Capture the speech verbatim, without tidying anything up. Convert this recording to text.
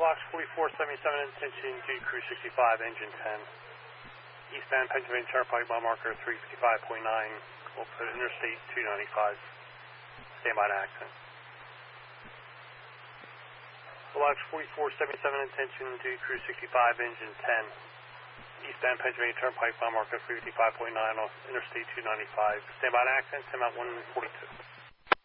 Blocks forty-four seventy-seven, attention to crew sixty-five, engine ten. Eastbound Pennsylvania Turnpike, mile marker three fifty-five point nine. We'll put Interstate two ninety-five. Stand by to accident. Blocks forty-four seventy-seven, attention to crew sixty-five, engine ten. Eastbound Pennsylvania Turnpike, mile marker three fifty-five point nine off Interstate two ninety-five. Stand by to accident, time out one forty-two.